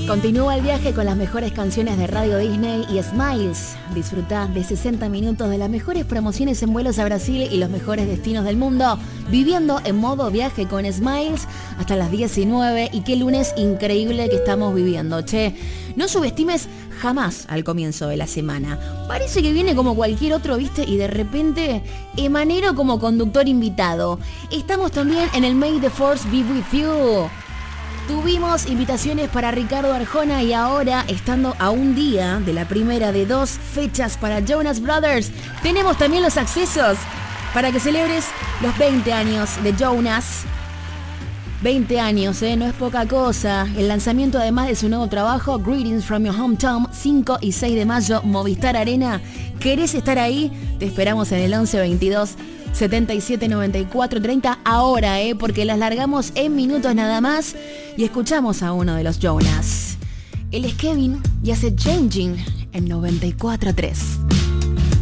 Continúa el viaje con las mejores canciones de Radio Disney y Smiles. Disfrutá de 60 minutos de las mejores promociones en vuelos a Brasil y los mejores destinos del mundo, viviendo en modo viaje con Smiles hasta las 19. Y qué lunes increíble que estamos viviendo, che. No subestimes jamás al comienzo de la semana. Parece que viene como cualquier otro, ¿viste? Y de repente, Emanero como conductor invitado. Estamos también en el May the Force Be With You. Tuvimos invitaciones para Ricardo Arjona y ahora, estando a un día de la primera de 2 fechas para Jonas Brothers, tenemos también los accesos para que celebres los 20 años de Jonas. 20 años, no es poca cosa. El lanzamiento además de su nuevo trabajo, Greetings from Your Hometown, 5 y 6 de mayo, Movistar Arena. ¿Querés estar ahí? Te esperamos en el 11 22 77 94 30 ahora, porque las largamos en minutos nada más y escuchamos a uno de los Jonas. Él es Kevin y hace Changing en 94.3.